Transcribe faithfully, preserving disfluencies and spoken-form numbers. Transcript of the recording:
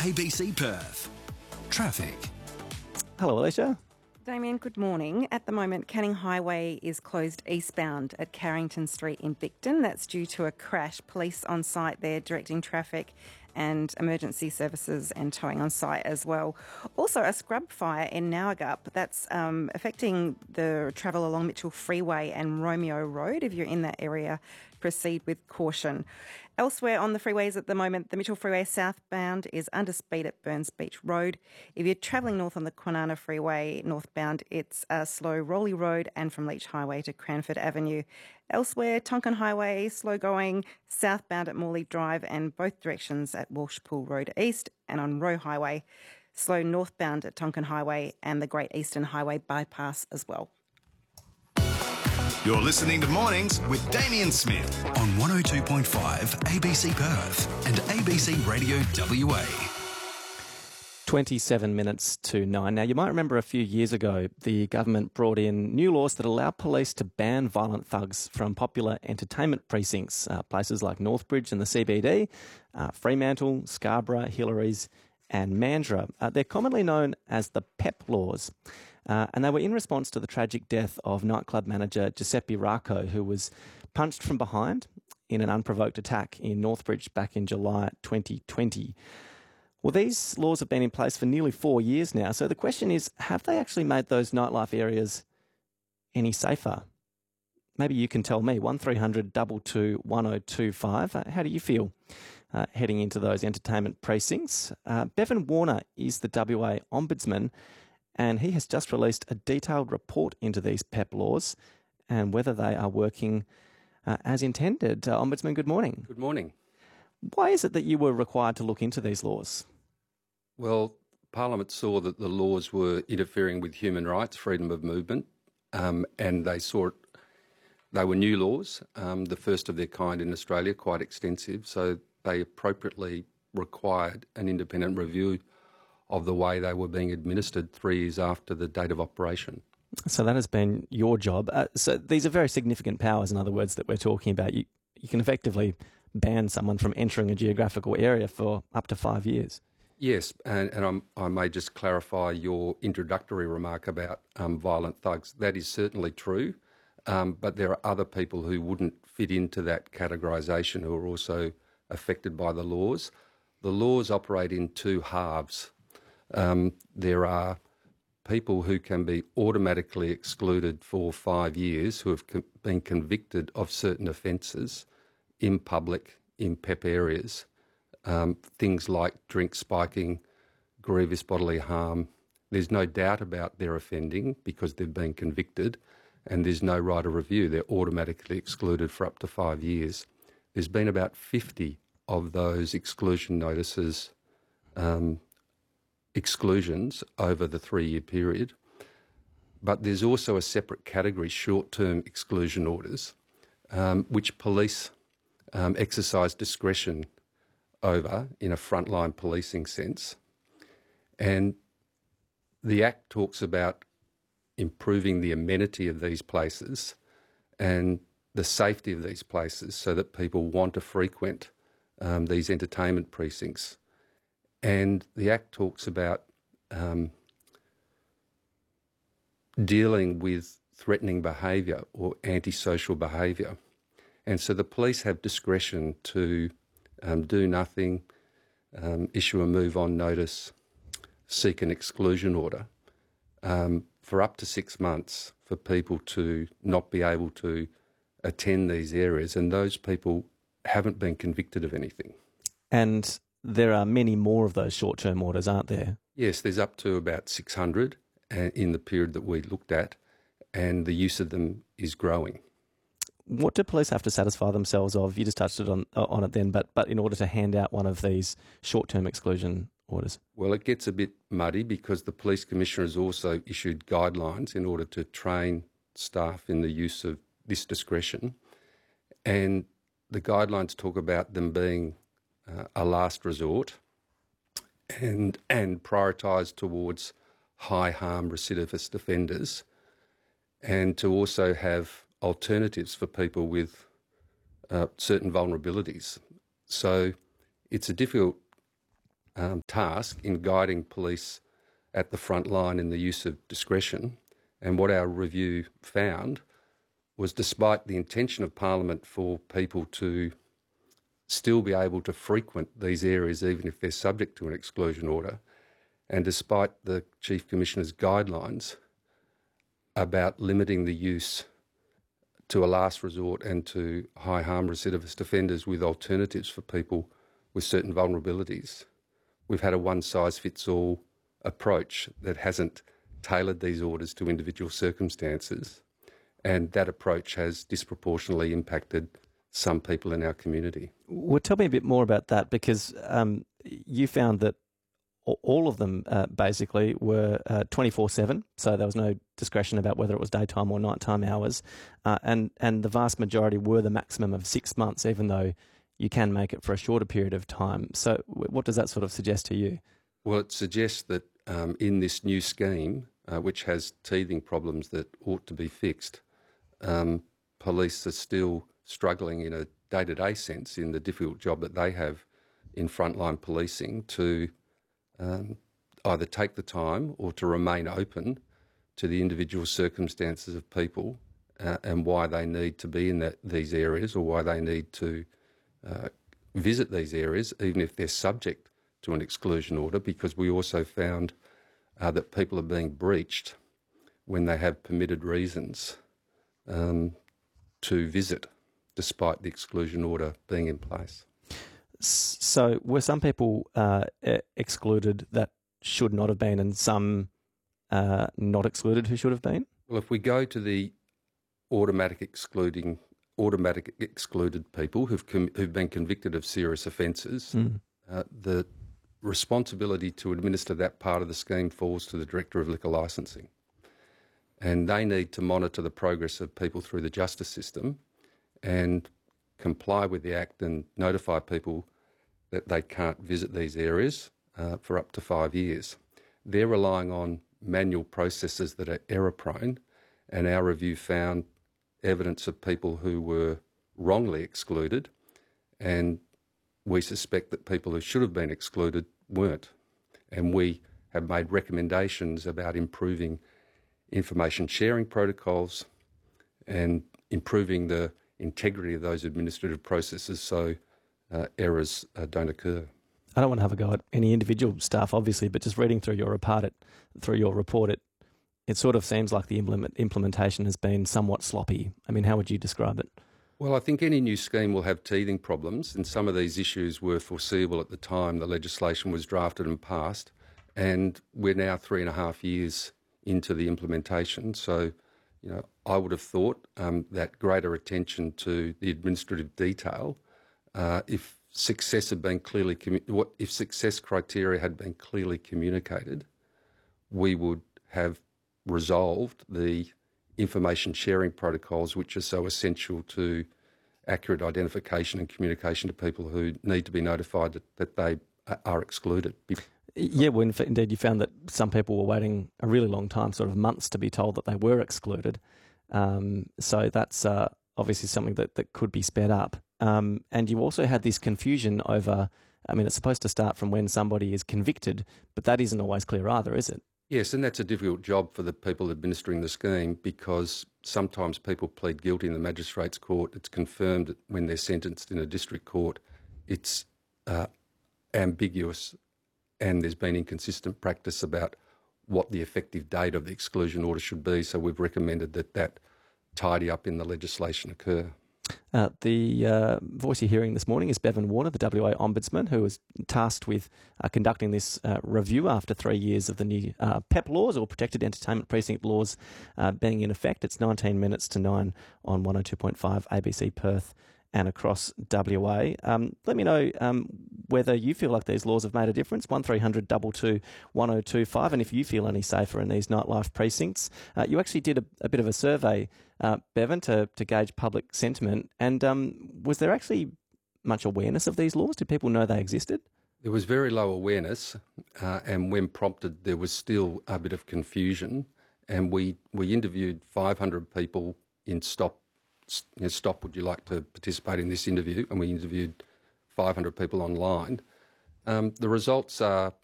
A B C Perth. Traffic. Hello, Alicia. Damien, good morning. At the moment, Canning Highway is closed eastbound at Carrington Street in Bicton. That's due to a crash. Police on site there directing traffic and emergency services and towing on site as well. Also, a scrub fire in Nowagup. That's um, affecting the travel along Mitchell Freeway and Romeo Road. If you're in that area, proceed with caution. Elsewhere on the freeways at the moment, the Mitchell Freeway southbound is under speed at Burns Beach Road. If you're travelling north on the Kwinana Freeway northbound, it's a slow Rolly Road and from Leach Highway to Cranford Avenue. Elsewhere, Tonkin Highway, slow going southbound at Morley Drive and both directions at Walshpool Road East, and on Roe Highway, slow northbound at Tonkin Highway and the Great Eastern Highway bypass as well. You're listening to Mornings with Damien Smith on one oh two point five A B C Perth and A B C Radio W A. twenty-seven minutes to nine. Now, you might remember a few years ago, the government brought in new laws that allow police to ban violent thugs from popular entertainment precincts, uh, places like Northbridge and the C B D, uh, Fremantle, Scarborough, Hillary's and Mandurah. Uh, they're commonly known as the PEP laws. Uh, and they were in response to the tragic death of nightclub manager Giuseppe Racco, who was punched from behind in an unprovoked attack in Northbridge back in July twenty twenty. Well, these laws have been in place for nearly four years now. So the question is, have they actually made those nightlife areas any safer? Maybe you can tell me. one three hundred two two one oh two five. Uh, how do you feel uh, heading into those entertainment precincts? Uh, Bevan Warner is the W A Ombudsman, and he has just released a detailed report into these PEP laws and whether they are working uh, as intended. Uh, Ombudsman, good morning. Good morning. Why is it that you were required to look into these laws? Well, Parliament saw that the laws were interfering with human rights, freedom of movement, um, and they saw it, they were new laws, um, the first of their kind in Australia, quite extensive, so they appropriately required an independent review of the way they were being administered three years after the date of operation. So that has been your job. Uh, so these are very significant powers, in other words, that we're talking about. You, you can effectively ban someone from entering a geographical area for up to five years. Yes, and, and I'm, I may just clarify your introductory remark about um, violent thugs. That is certainly true, um, but there are other people who wouldn't fit into that categorisation who are also affected by the laws. The laws operate in two halves. Um, there are people who can be automatically excluded for five years who have co- been convicted of certain offences in public, in PEP areas, um, things like drink spiking, grievous bodily harm. There's no doubt about their offending because they've been convicted, and there's no right of review. They're automatically excluded for up to five years. There's been about fifty of those exclusion notices um, exclusions over the three-year period. But there's also a separate category, short-term exclusion orders, um, which police um, exercise discretion over in a frontline policing sense. And the Act talks about improving the amenity of these places and the safety of these places so that people want to frequent um, these entertainment precincts. And the Act talks about um, dealing with threatening behaviour or antisocial behaviour. And so the police have discretion to um, do nothing, um, issue a move-on notice, seek an exclusion order um, for up to six months for people to not be able to attend these areas. And those people haven't been convicted of anything. And there are many more of those short-term orders, aren't there? Yes, there's up to about six hundred in the period that we looked at, and the use of them is growing. What do police have to satisfy themselves of? You just touched it on on it then, but but in order to hand out one of these short-term exclusion orders? Well, it gets a bit muddy because the Police Commissioner has also issued guidelines in order to train staff in the use of this discretion, and the guidelines talk about them being uh, a last resort and and prioritised towards high harm recidivist offenders, and to also have alternatives for people with uh, certain vulnerabilities. So it's a difficult um, task in guiding police at the front line in the use of discretion. And what our review found was, despite the intention of Parliament for people to still be able to frequent these areas even if they're subject to an exclusion order, and despite the Chief Commissioner's guidelines about limiting the use to a last resort and to high harm recidivist offenders with alternatives for people with certain vulnerabilities, we've had a one-size-fits-all approach that hasn't tailored these orders to individual circumstances, and that approach has disproportionately impacted some people in our community. Well, tell me a bit more about that, because um, you found that all of them uh, basically were uh, twenty-four seven, so there was no discretion about whether it was daytime or nighttime hours, uh, and, and the vast majority were the maximum of six months, even though you can make it for a shorter period of time. So what does that sort of suggest to you? Well, it suggests that um, in this new scheme, uh, which has teething problems that ought to be fixed, um, police are still struggling in a day-to-day sense in the difficult job that they have in frontline policing to um, either take the time or to remain open to the individual circumstances of people uh, and why they need to be in that, these areas, or why they need to uh, visit these areas, even if they're subject to an exclusion order, because we also found uh, that people are being breached when they have permitted reasons um, to visit, despite the exclusion order being in place. So were some people uh, excluded that should not have been, and some uh, not excluded who should have been? Well, if we go to the automatic excluding, automatic excluded people who've com- who've been convicted of serious offences, mm. uh, the responsibility to administer that part of the scheme falls to the Director of Liquor Licensing, and they need to monitor the progress of people through the justice system and comply with the Act and notify people that they can't visit these areas uh, for up to five years. They're relying on manual processes that are error-prone, and our review found evidence of people who were wrongly excluded, and we suspect that people who should have been excluded weren't. And we have made recommendations about improving information sharing protocols and improving the integrity of those administrative processes so uh, errors uh, don't occur. I don't want to have a go at any individual staff, obviously, but just reading through your report, it, through your report, it it sort of seems like the implement, implementation has been somewhat sloppy. I mean, how would you describe it? Well, I think any new scheme will have teething problems, and some of these issues were foreseeable at the time the legislation was drafted and passed, and we're now three and a half years into the implementation. So, you know, I would have thought um, that greater attention to the administrative detail, uh, if success had been clearly commu- what if success criteria had been clearly communicated, we would have resolved the information sharing protocols, which are so essential to accurate identification and communication to people who need to be notified that, that they are excluded. Yeah, well, indeed, you found that some people were waiting a really long time, sort of months, to be told that they were excluded. Um, so that's uh, obviously something that, that could be sped up. Um, and you also had this confusion over, I mean, it's supposed to start from when somebody is convicted, but that isn't always clear either, is it? Yes, and that's a difficult job for the people administering the scheme, because sometimes people plead guilty in the magistrate's court. It's confirmed that when they're sentenced in a district court, it's uh, ambiguous, and there's been inconsistent practice about what the effective date of the exclusion order should be. So we've recommended that that tidy up in the legislation occur. Uh, the uh, voice you're hearing this morning is Bevan Warner, the W A Ombudsman, who was tasked with uh, conducting this uh, review after three years of the new uh, P E P laws, or Protected Entertainment Precinct laws, uh, being in effect. It's nineteen minutes to nine on one oh two point five A B C Perth and across W A. Um, let me know um, whether you feel like these laws have made a difference. one three hundred two two one oh two five, and if you feel any safer in these nightlife precincts. Uh, you actually did a, a bit of a survey, uh, Bevan, to, to gauge public sentiment, and um, was there actually much awareness of these laws? Did people know they existed? There was very low awareness, uh, and when prompted, there was still a bit of confusion. And we, we interviewed five hundred people in Stop. You know, Stop, would you like to participate in this interview? And we interviewed five hundred people online. Um, the results are